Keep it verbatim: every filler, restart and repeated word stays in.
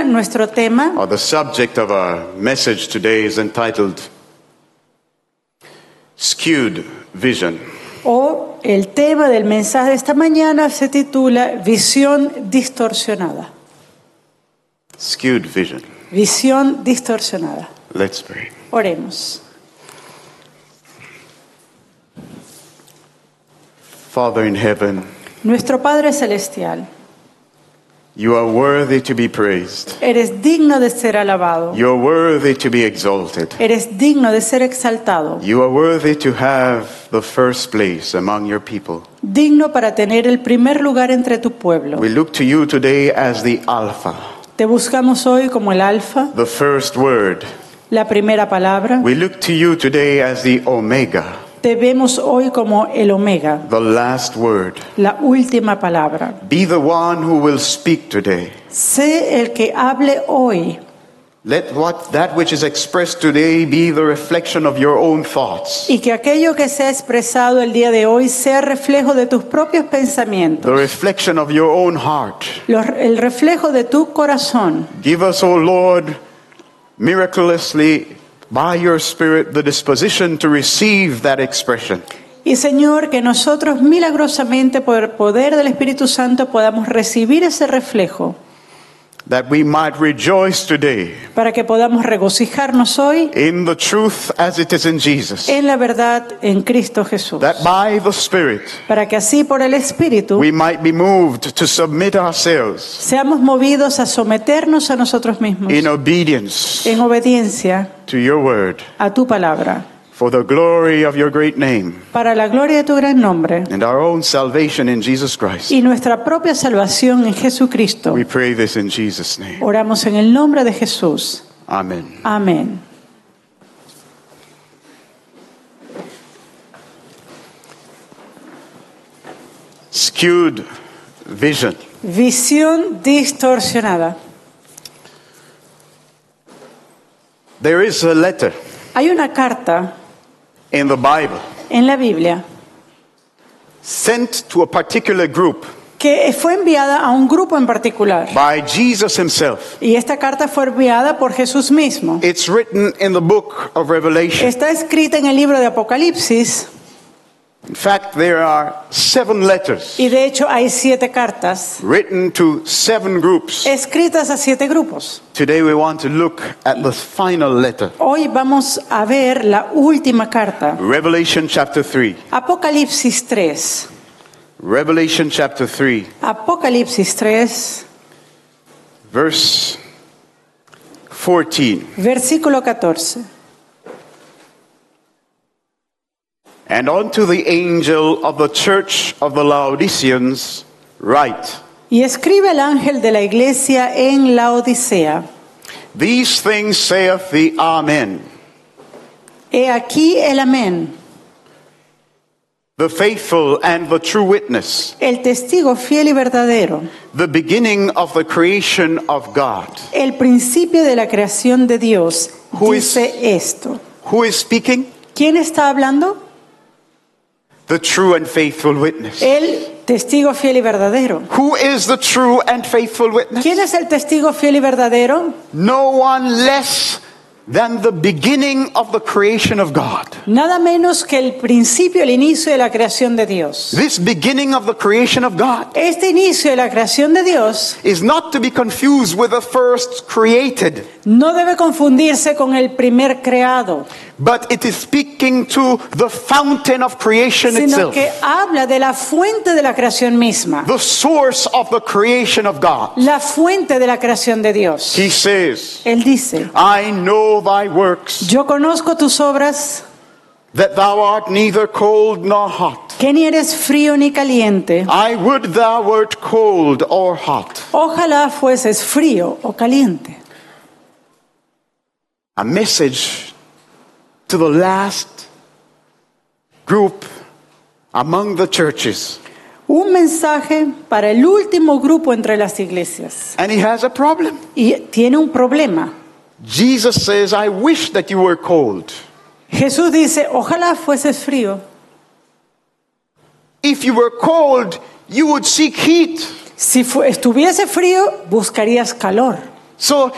nuestro tema, or the subject of our message today is entitled Skewed Vision. o el tema del mensaje de esta mañana se titula Visión distorsionada. Skewed Vision. Visión distorsionada. Let's pray. Oremos. Father in heaven, Nuestro Padre Celestial, you are worthy to be praised. eres digno de ser alabado, You are worthy to be exalted. eres digno de ser exaltado, You are worthy to have the first place among your people. digno para tener el primer lugar entre tu pueblo. We look to you today as the Alpha, Te buscamos hoy como el Alfa, the first word. la primera palabra. We look to you today as the Omega, Te vemos hoy como el Omega, the last word. la última palabra. Be the one who will speak today. Sé el que hable hoy. Let what that which is expressed today be the reflection of your own thoughts, Y que aquello que sea expresado el día de hoy sea reflejo de tus propios the pensamientos, reflection of your own heart. los- el reflejo de tu corazón. Give us, O Lord, miraculously by your Spirit the disposition to receive that expression. Y Señor, que nosotros milagrosamente por el poder del Espíritu Santo podamos recibir ese reflejo, That we might rejoice today para que podamos regocijarnos hoy in the truth as it is in Jesus. en la verdad en Cristo Jesús. That by the Spirit Para que así por el Espíritu we might be moved to submit ourselves seamos movidos a someternos a nosotros mismos in obedience en obediencia to your word, a tu palabra, for the glory of your great name para la gloria de tu gran nombre and our own salvation in Jesus Christ. y nuestra propia salvación en Jesucristo. We pray this in Jesus' name. Oramos en el nombre de Jesús. Amen. Amén. Skewed vision. Visión distorsionada. There is a letter Hay una carta in the Bible en la Biblia sent to a particular group que fue enviada a un grupo en particular. by Jesus himself. Y esta carta fue enviada por Jesús mismo. It's written in the book of Revelation. Está escrita en el libro de Apocalipsis In fact, there are seven letters y de hecho hay siete cartas written to seven groups. escritas a siete grupos. Today we want to look at the final letter. Hoy vamos a ver la última carta. Revelation chapter three. Apocalipsis tres. Revelation chapter three, Apocalipsis tres, verse fourteen. versículo catorce. And unto the angel of the church of the Laodiceans write, Y escribe al ángel de la iglesia en la Odisea: These things saith the Amen, He aquí el amén, the faithful and the true witness, el testigo fiel y verdadero, the beginning of the creation of God. el principio de la creación de Dios. Who is- Dice esto. Who is speaking? ¿Quién está hablando? The true and faithful witness. El testigo fiel y verdadero. Who is the true and faithful witness? ¿Quién es el testigo fiel y verdadero? No one less than the beginning of the creation of God. Nada menos que el principio, el inicio de la creación de Dios. This beginning of the creation of God Este inicio de la creación de Dios is not to be confused with the first created, no debe confundirse con el primer creado, but it is speaking to the fountain of creation sino itself, que habla de la fuente de la creación misma, the source of the creation of God. la fuente de la creación de Dios. He says, Él dice: I know thy works, Yo conozco tus obras, that thou art neither cold nor hot. que ni eres frío ni caliente. I would thou wert cold or hot. Ojalá fueses frío o caliente. A message to the last group among the churches. Un mensaje para el último grupo entre las iglesias. And he has a problem. Y tiene un problema. Jesus says, I wish that you were cold. Jesús dice: ojalá fueses frío. If you were cold, you would seek heat. Si fu- estuviese frío, buscarías calor. So